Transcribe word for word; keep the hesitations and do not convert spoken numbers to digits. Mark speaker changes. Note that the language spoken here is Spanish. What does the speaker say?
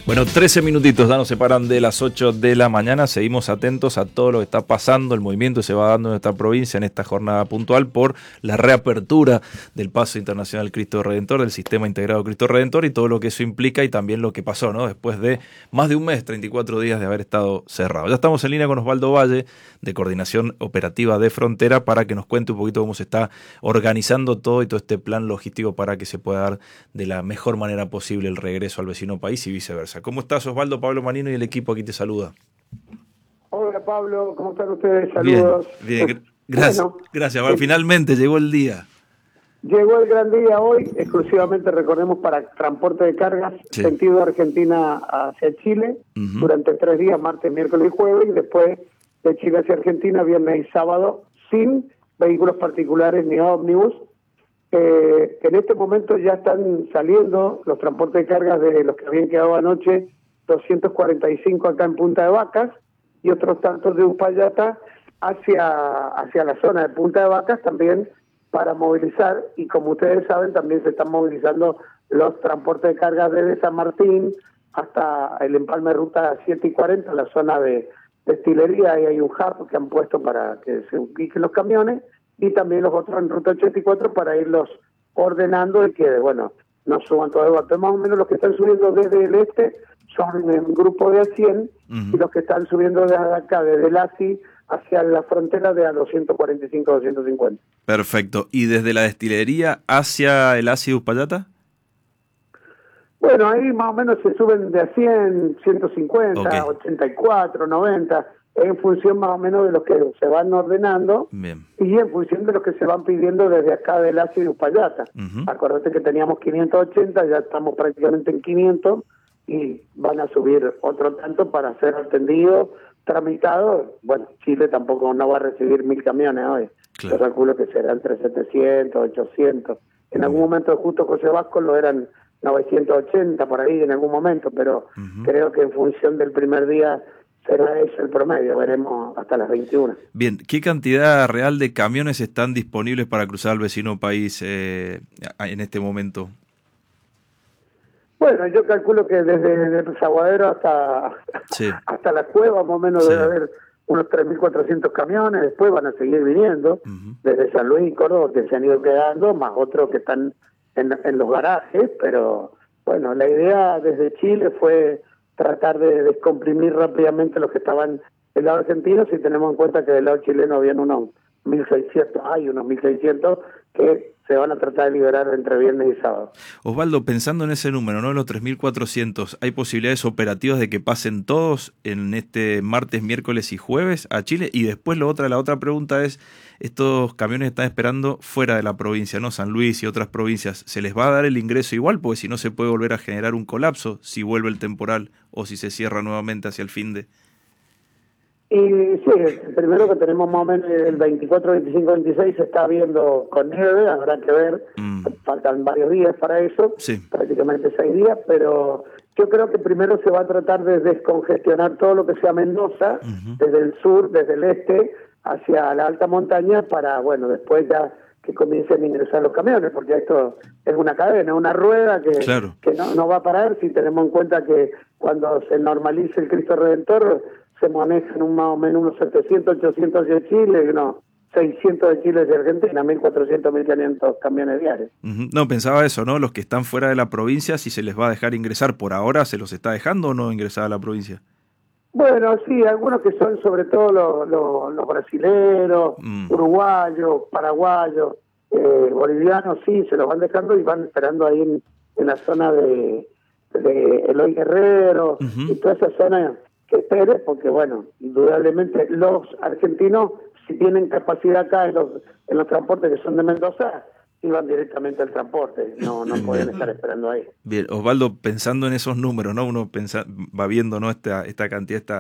Speaker 1: Bueno, trece minutitos ya nos separan de las ocho de la mañana. Seguimos atentos a todo lo que está pasando, el movimiento que se va dando en esta provincia en esta jornada puntual por la reapertura del Paso Internacional Cristo Redentor, del Sistema Integrado Cristo Redentor y todo lo que eso implica y también lo que pasó, ¿no? Después de más de un mes, treinta y cuatro días de haber estado cerrado. Ya estamos en línea con Osvaldo Valle, de Coordinación Operativa de Frontera, para que nos cuente un poquito cómo se está organizando todo y todo este plan logístico para que se pueda dar de la mejor manera posible el regreso al vecino país y viceversa. ¿Cómo estás, Osvaldo? Pablo Manino y el equipo aquí te saluda.
Speaker 2: Hola, Pablo, ¿cómo están ustedes? Saludos.
Speaker 1: Bien, bien. Gracias, bueno, gracias. Bueno, finalmente llegó el día.
Speaker 2: Llegó el gran día hoy, exclusivamente, recordemos, para transporte de cargas, sí. Sentido de Argentina hacia Chile, uh-huh. Durante tres días, martes, miércoles y jueves, y después de Chile hacia Argentina, viernes y sábado, sin vehículos particulares ni ómnibus. Eh, en este momento ya están saliendo los transportes de cargas de los que habían quedado anoche, doscientos cuarenta y cinco acá en Punta de Vacas y otros tantos de Uspallata hacia, hacia la zona de Punta de Vacas también para movilizar, y como ustedes saben también se están movilizando los transportes de cargas desde San Martín hasta el empalme de ruta siete y cuarenta, la zona de destilería, y hay un hub que han puesto para que se ubiquen los camiones, y también los otros en ruta ochenta y cuatro para irlos ordenando y que, bueno, no suban todo el golpe. Más o menos los que están subiendo desde el este son un grupo de a cien, uh-huh. Y los que están subiendo desde acá, desde el A S I hacia la frontera, de a doscientos cuarenta y cinco, doscientos cincuenta.
Speaker 1: Perfecto. ¿Y desde la destilería hacia el A S I de Uspallata?
Speaker 2: Bueno, ahí más o menos se suben de a cien, ciento cincuenta, okay. ochenta y cuatro, noventa, en función más o menos de los que se van ordenando. Bien. Y en función de los que se van pidiendo desde acá del A S I de Uspallata. Uh-huh. Acordate que teníamos quinientos ochenta, ya estamos prácticamente en quinientos y van a subir otro tanto para ser atendido, tramitado. Bueno, Chile tampoco no va a recibir mil camiones hoy. Claro. Yo calculo que serán entre setecientos, ochocientos. En uh-huh. algún momento justo José Vasco lo eran novecientos ochenta por ahí en algún momento, pero uh-huh. creo que en función del primer día será ese el promedio, veremos hasta las veintiuna.
Speaker 1: Bien, ¿qué cantidad real de camiones están disponibles para cruzar al vecino país eh, en este momento?
Speaker 2: Bueno, yo calculo que desde el Zaguadero hasta, sí. hasta la cueva más o menos sí. debe haber unos tres mil cuatrocientos camiones, después van a seguir viniendo, uh-huh. desde San Luis y Córdoba, que se han ido quedando, más otros que están en, en los garajes, pero bueno, la idea desde Chile fue tratar de descomprimir rápidamente los que estaban del lado argentino, si tenemos en cuenta que del lado chileno habían unos mil seiscientos, hay unos mil seiscientos que se van a tratar de liberar entre viernes y sábado.
Speaker 1: Osvaldo, pensando en ese número, ¿no? Los tres mil cuatrocientos, ¿hay posibilidades operativas de que pasen todos en este martes, miércoles y jueves a Chile? Y después lo otra, la otra pregunta es, estos camiones están esperando fuera de la provincia, ¿no? San Luis y otras provincias, ¿se les va a dar el ingreso igual? Porque si no se puede volver a generar un colapso si vuelve el temporal o si se cierra nuevamente hacia el fin de...
Speaker 2: Y sí, el primero que tenemos más o menos el veinticuatro, veinticinco, veintiséis se está viendo con nieve, habrá que ver, mm. faltan varios días para eso, sí. prácticamente seis días, pero yo creo que primero se va a tratar de descongestionar todo lo que sea Mendoza, uh-huh. desde el sur, desde el este, hacia la alta montaña, para, bueno, después ya que comiencen a ingresar los camiones, porque esto es una cadena, una rueda que, claro. que no, no va a parar si tenemos en cuenta que cuando se normalice el Cristo Redentor se manejan un, más o menos unos setecientos, ochocientos de Chile, no, seiscientos de Chile de Argentina, mil cuatrocientos, mil quinientos camiones diarios.
Speaker 1: Uh-huh. No, pensaba eso, ¿no? Los que están fuera de la provincia, si se les va a dejar ingresar por ahora, ¿se los está dejando o no ingresar a la provincia?
Speaker 2: Bueno, sí, algunos que son sobre todo los, los, los brasileros, mm. uruguayos, paraguayos, eh, bolivianos, sí, se los van dejando y van esperando ahí en, en la zona de, de Eloy Guerrero, uh-huh. y toda esa zona que espere, porque bueno, indudablemente los argentinos, si tienen capacidad acá en los, en los transportes que son de Mendoza, iban directamente al transporte, no no pueden estar esperando ahí.
Speaker 1: Bien, Osvaldo, pensando en esos números, ¿no? Uno pensa, va viendo, ¿no? esta esta cantidad, esta